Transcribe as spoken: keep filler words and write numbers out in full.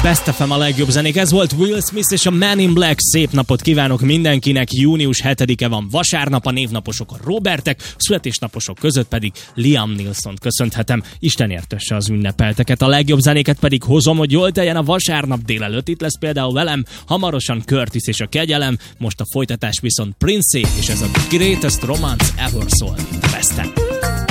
Best ef em a legjobb zenék. Ez volt Will Smith és a Man in Black. Szép napot kívánok mindenkinek. Június hetedike van, vasárnap, a névnaposok a Robertek, születésnaposok között pedig Liam Neeson köszönhetem. Isten értesse az ünnepelteket. A legjobb zenéket pedig hozom, hogy jól teljen a vasárnap délelőtt. Itt lesz például velem hamarosan Curtis és a kegyelem. Most a folytatás viszont Prince és ez a Greatest Romance Ever szól. Besten.